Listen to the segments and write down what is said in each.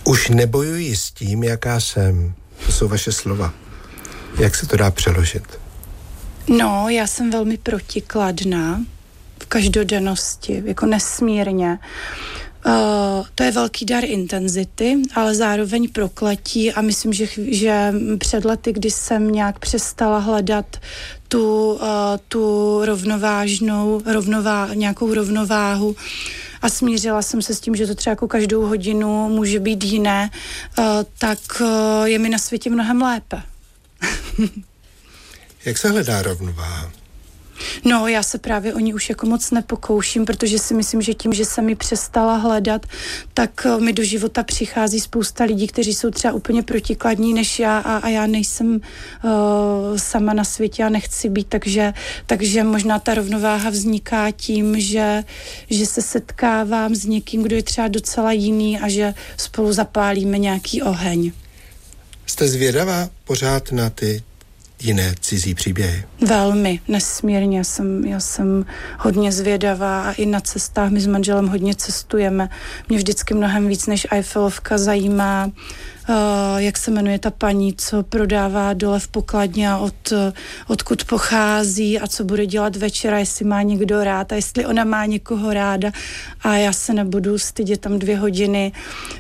Už nebojuji s tím, jaká jsem. To jsou vaše slova. Jak se to dá přeložit? No, já jsem velmi protikladná v každodennosti, jako nesmírně. To je velký dar intenzity, ale zároveň prokletí a myslím, že před lety, kdy jsem nějak přestala hledat tu nějakou rovnováhu a smířila jsem se s tím, že to třeba jako každou hodinu může být jiné, tak je mi na světě mnohem lépe. Jak se hledá rovnováha? No, já se právě o ní už jako moc nepokouším, protože si myslím, že tím, že jsem ji přestala hledat, tak mi do života přichází spousta lidí, kteří jsou třeba úplně protikladní než já a já nejsem sama na světě a nechci být, takže možná ta rovnováha vzniká tím, že se setkávám s někým, kdo je třeba docela jiný a že spolu zapálíme nějaký oheň. Jste zvědavá pořád na ty jiné cizí příběhy? Velmi, nesmírně. Já jsem hodně zvědavá a i na cestách my s manželem hodně cestujeme. Mě vždycky mnohem víc než Eiffelovka zajímá, jak se jmenuje ta paní, co prodává dole v pokladně a odkud pochází a co bude dělat večera, jestli má někdo rád a jestli ona má někoho ráda a já se nebudu stydět tam 2 hodiny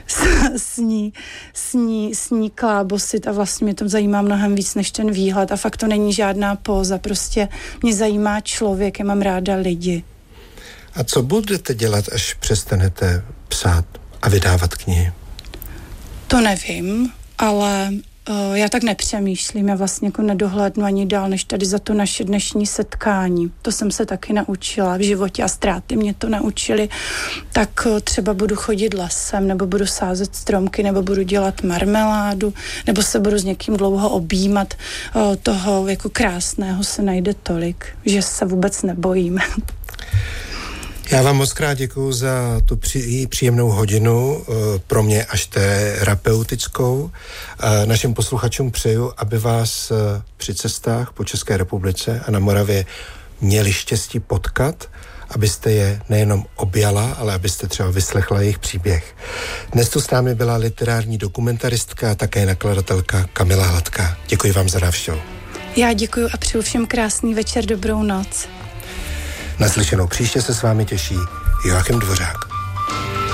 s ní klábosit a vlastně mě to zajímá mnohem víc než ten výhled a fakt to není žádná póza, prostě mě zajímá člověk, já mám ráda lidi. A co budete dělat, až přestanete psát a vydávat knihy? To nevím, ale já tak nepřemýšlím, já vlastně jako nedohlédnu ani dál, než tady za to naše dnešní setkání. To jsem se taky naučila v životě a ztráty mě to naučily. Tak třeba budu chodit lesem, nebo budu sázet stromky, nebo budu dělat marmeládu, nebo se budu s někým dlouho objímat. Toho jako krásného se najde tolik, že se vůbec nebojím. Já vám moc krát děkuju za tu příjemnou hodinu, pro mě až terapeutickou. Našim posluchačům přeju, aby vás při cestách po České republice a na Moravě měli štěstí potkat, abyste je nejenom objala, ale abyste třeba vyslechla jejich příběh. Dnes tu s námi byla literární dokumentaristka a také nakladatelka Kamila Hladká. Děkuji vám za návštěvu. Já děkuji a přeju všem krásný večer, dobrou noc. Naslyšenou, příště se s vámi těší Joachim Dvořák.